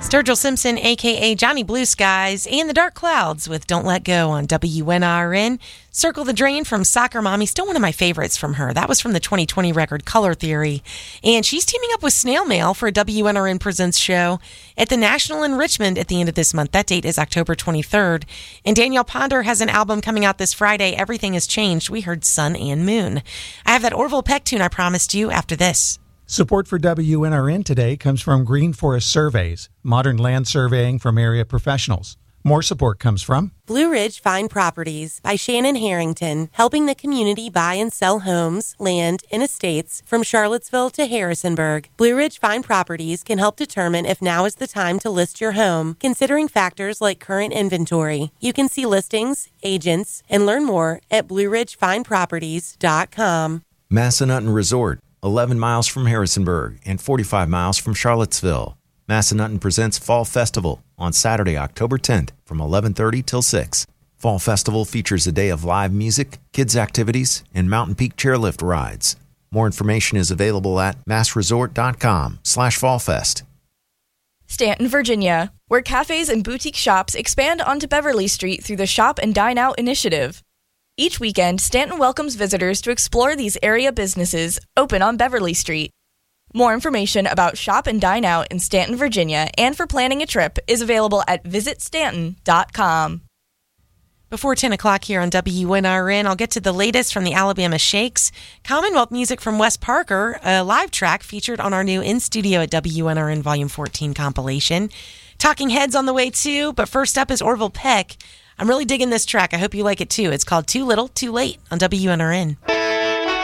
Sturgill Simpson, a.k.a. Johnny Blue Skies, and The Dark Clouds with Don't Let Go on WNRN. Circle the Drain from Soccer Mommy, still one of my favorites from her. That was from the 2020 record Color Theory. And she's teaming up with Snail Mail for a WNRN Presents show at the National in Richmond at the end of this month. That date is October 23rd. And Danielle Ponder has an album coming out this Friday, Everything Has Changed. We heard Sun and Moon. I have that Orville Peck tune I promised you after this. Support for WNRN today comes from Green Forest Surveys, modern land surveying from area professionals. More support comes from Blue Ridge Fine Properties by Shannon Harrington, helping the community buy and sell homes, land, and estates from Charlottesville to Harrisonburg. Blue Ridge Fine Properties can help determine if now is the time to list your home, considering factors like current inventory. You can see listings, agents, and learn more at BlueRidgeFineProperties.com. Massanutten Resort, 11 miles from Harrisonburg and 45 miles from Charlottesville. Massanutten presents Fall Festival on Saturday, October 10th from 11:30 till 6. Fall Festival features a day of live music, kids' activities, and Mountain Peak chairlift rides. More information is available at massresort.com/fallfest. Stanton, Virginia, where cafes and boutique shops expand onto Beverly Street through the Shop and Dine Out initiative. Each weekend, Stanton welcomes visitors to explore these area businesses open on Beverly Street. More information about Shop and Dine Out in Stanton, Virginia, and for planning a trip is available at visitstanton.com. Before 10 o'clock here on WNRN, I'll get to the latest from the Alabama Shakes. Commonwealth music from Wes Parker, a live track featured on our new In Studio at WNRN Volume 14 compilation. Talking Heads on the way too, but first up is Orville Peck. I'm really digging this track. I hope you like it too. It's called Too Little, Too Late on WNRN.